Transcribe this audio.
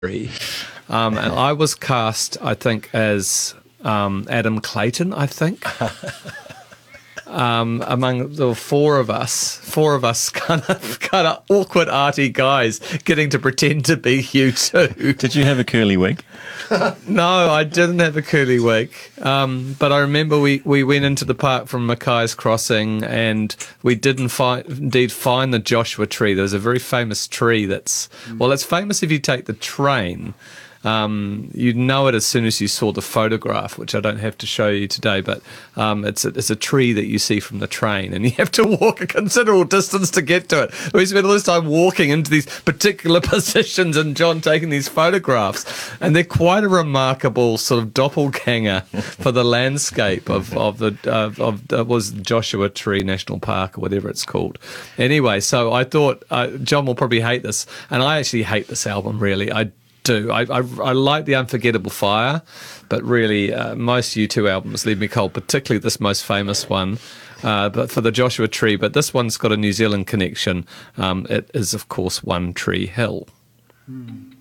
And I was cast, I think, as Adam Clayton, I think. Among the four of us kind of awkward arty guys getting to pretend to be you two. Did you have a curly wig? No, I didn't have a curly wig. But I remember we went into the park from Mackay's Crossing, and we didn't find the Joshua tree. There's a very famous tree that's it's famous if you take the train. You'd know it as soon as you saw the photograph, which I don't have to show you today, but it's a tree that you see from the train, and you have to walk a considerable distance to get to it. We spent all this time walking into these particular positions and John taking these photographs, and they're quite a remarkable sort of doppelganger for the landscape of was Joshua Tree National Park or whatever it's called. Anyway, so I thought John will probably hate this, and I actually hate this album, really. I do. I like The Unforgettable Fire, but really most U2 albums leave me cold, particularly this most famous one, but for the Joshua Tree. But this one's got a New Zealand connection. It is, of course, One Tree Hill.